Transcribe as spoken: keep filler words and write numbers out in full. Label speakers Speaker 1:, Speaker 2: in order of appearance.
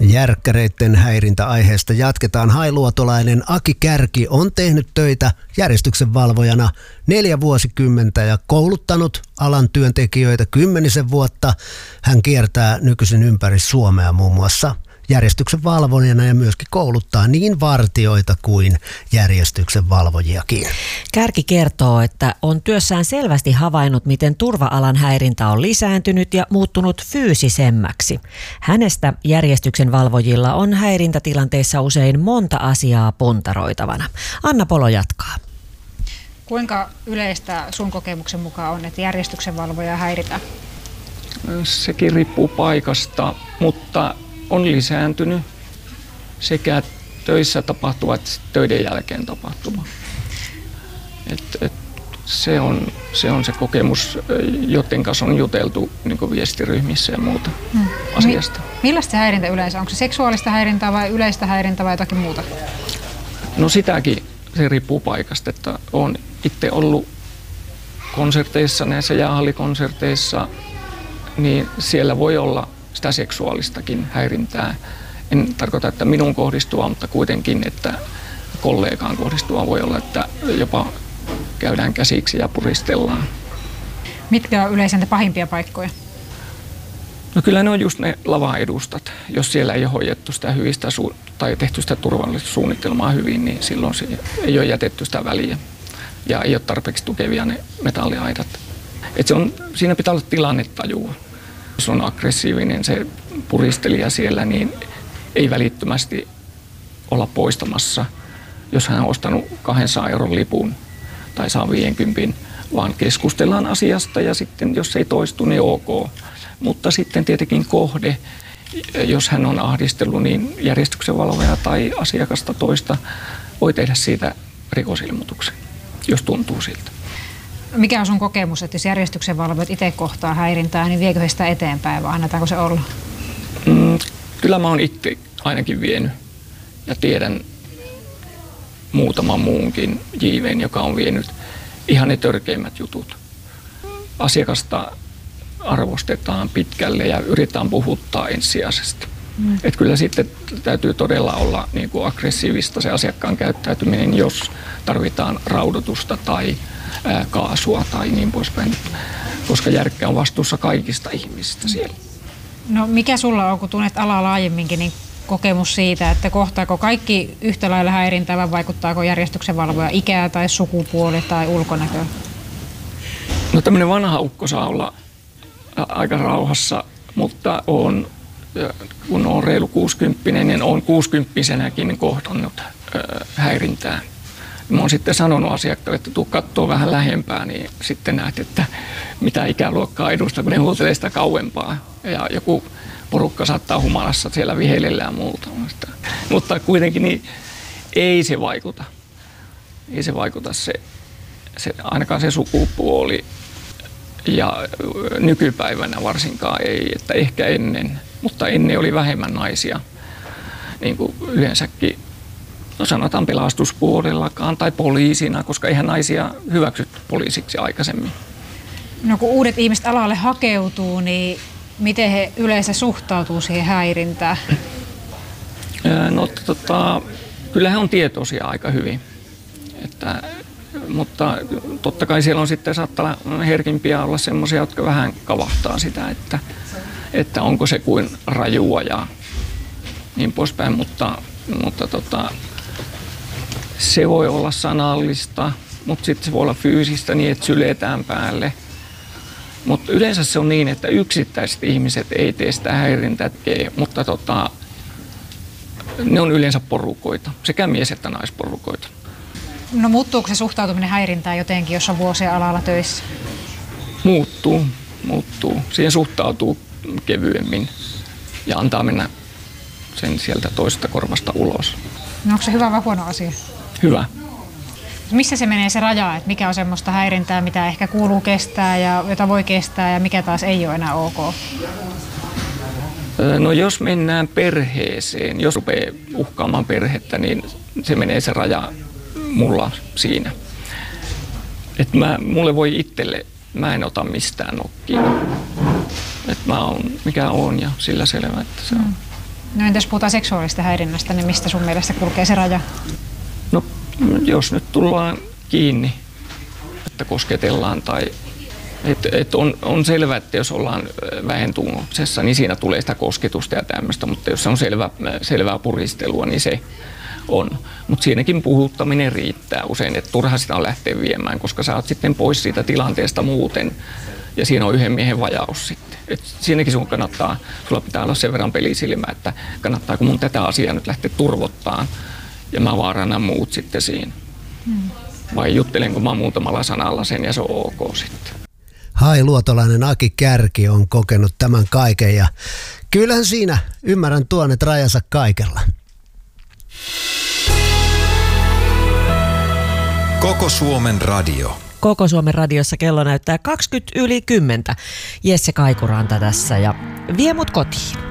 Speaker 1: Järkkäreitten häirintäaiheesta jatketaan. Hailuotolainen Aki Kärki on tehnyt töitä järjestyksenvalvojana neljä vuosikymmentä ja kouluttanut alan työntekijöitä kymmenisen vuotta. Hän kiertää nykyisin ympäri Suomea muun muassa järjestyksenvalvojana ja myöskin kouluttaa niin vartijoita kuin järjestyksenvalvojiakin.
Speaker 2: Kärki kertoo, että on työssään selvästi havainnut, miten turva-alan häirintä on lisääntynyt ja muuttunut fyysisemmäksi. Hänestä järjestyksenvalvojilla on häirintätilanteissa usein monta asiaa puntaroitavana. Anna Polo jatkaa.
Speaker 3: Kuinka yleistä sun kokemuksen mukaan on, että järjestyksenvalvoja häiritään?
Speaker 4: Sekin riippuu paikasta, mutta on lisääntynyt sekä töissä tapahtuva että töiden jälkeen tapahtuva. Et, et se, on, se on se kokemus, joten kanssa on juteltu niin kuin viestiryhmissä ja muuta hmm. asiasta.
Speaker 3: Millaista se häirintä yleensä? Onko se seksuaalista häirintää vai yleistä häirintää vai jotakin muuta?
Speaker 4: No sitäkin se riippuu paikasta. Että olen itse ollut konserteissa, näissä jäähallikonserteissa, niin siellä voi olla sitä seksuaalistakin häirintää. En tarkoita, että minun kohdistua, mutta kuitenkin, että kollegaan kohdistua voi olla, että jopa käydään käsiksi ja puristellaan.
Speaker 3: Mitkä on yleensä pahimpia paikkoja?
Speaker 4: No kyllä ne on just ne lavaedustat. Jos siellä ei ole hoidettu sitä hyvistä su- tai tehty sitä turvallisuussuunnitelmaa hyvin, niin silloin se ei ole jätetty sitä väliä. Ja ei ole tarpeeksi tukevia ne metalliaidat. Et se on, siinä pitää olla tilannetajua. Jos on aggressiivinen se puristelija siellä, niin ei välittömästi olla poistamassa, jos hän on ostanut kahdensadan euron lipun tai saa viisikymmentä, vaan keskustellaan asiasta ja sitten jos ei toistu, niin ok. Mutta sitten tietenkin kohde, jos hän on ahdistellut, niin järjestyksenvalvoja tai asiakasta toista voi tehdä siitä rikosilmoituksen, jos tuntuu siltä.
Speaker 3: Mikä on sun kokemus, että jos järjestyksenvalvojat itse kohtaa häirintää, niin viekö he sitä eteenpäin vai annetaanko se olla?
Speaker 4: Mm, kyllä mä oon itse ainakin vienyt ja tiedän muutaman muunkin jiiveen, joka on vienyt ihan ne törkeimmät jutut. Asiakasta arvostetaan pitkälle ja yritetään puhuttaa ensisijaisesti. Mm. Et kyllä sitten täytyy todella olla niin kuin aggressiivista se asiakkaan käyttäytyminen, jos tarvitaan raudoitusta tai ää, kaasua tai niin poispäin, koska järkkä on vastuussa kaikista ihmisistä siellä.
Speaker 3: No mikä sulla on, kun tunnet alaa laajemminkin, niin kokemus siitä, että kohtaako kaikki yhtä lailla häirintää vai vaikuttaako järjestyksenvalvoja ikää tai sukupuoli tai ulkonäkö?
Speaker 4: No tämmöinen vanha ukko saa olla aika rauhassa, mutta on, kun on reilu kuusikymppinen, niin on kuusikymppisenäkin kohdannut häirintää. Mä oon sitten sanonut asiakkaalle, että tuu kattoo vähän lähempää, niin sitten näet, että mitä ikäluokkaa edustaa, kun ne huutelee sitä kauempaa. Ja joku porukka saattaa humalassa siellä viheilellä ja muuta. Mutta kuitenkin niin ei se vaikuta. Ei se vaikuta se, se ainakaan se sukupuoli. Ja nykypäivänä varsinkaan ei, että ehkä ennen, mutta ennen oli vähemmän naisia, niin kuin yleensäkin, no sanotaan pelastuspuolellakaan tai poliisina, koska eihän naisia hyväksytty poliisiksi aikaisemmin.
Speaker 3: No kun uudet ihmiset alalle hakeutuu, niin miten he yleensä suhtautuu siihen häirintään?
Speaker 4: No tota, kyllä he on tietoisia aika hyvin, että mutta totta kai siellä on sitten saattaa herkimpiä olla semmoisia, jotka vähän kavahtaa sitä, että, että onko se kuin rajua ja niin poispäin, mutta, mutta tota, se voi olla sanallista, mutta sitten se voi olla fyysistä niin, että syletään päälle. Mutta yleensä se on niin, että yksittäiset ihmiset ei tee sitä häirintää, mutta tota, ne on yleensä porukoita, sekä mies- että naisporukoita.
Speaker 3: No muuttuuko se suhtautuminen häirintään jotenkin, jos on vuosia alalla töissä?
Speaker 4: Muuttuu, muuttuu. Siihen suhtautuu kevyemmin ja antaa mennä sen sieltä toisesta korvasta ulos.
Speaker 3: No onko se hyvä vai huono asia?
Speaker 4: Hyvä.
Speaker 3: Missä se menee se raja, että mikä on semmoista häirintää, mitä ehkä kuuluu kestää ja jota voi kestää ja mikä taas ei ole enää ok?
Speaker 4: No jos mennään perheeseen, jos rupeaa uhkaamaan perhettä, niin se menee se raja mulla siinä. Että mä, mulle voi itselle, mä en ota mistään nokkia. Että mä oon mikä oon ja sillä selvä, että se on.
Speaker 3: No entäs puhutaan seksuaalista häirinnästä, niin mistä sun mielestä kulkee se raja?
Speaker 4: No jos nyt tullaan kiinni, että kosketellaan tai et, et on, on selvää, että jos ollaan vähentumuksessa, niin siinä tulee sitä kosketusta ja tämmöistä, mutta jos se on selvä, selvää puristelua, niin se on. Mutta siinäkin puhuttaminen riittää usein, että turha sitä on lähteä viemään, koska sä oot sitten pois siitä tilanteesta muuten ja siinä on yhden miehen vajaus sitten. Et siinäkin sun kannattaa, sulla pitää olla sen verran pelisilmä, että kannattaako mun tätä asiaa nyt lähteä turvottaan ja mä vaarannan muut sitten siinä. Hmm. Vai juttelenko mä muutamalla sanalla sen ja se on ok sitten.
Speaker 1: Hailuotolainen Aki Kärki on kokenut tämän kaiken ja kyllähän siinä ymmärrän tuon, että rajansa kaikella.
Speaker 5: Koko Suomen radio.
Speaker 2: Koko Suomen radiossa kello näyttää kaksikymmentä yli kymmentä. Jesse Kaikuranta tässä ja vie mut kotiin.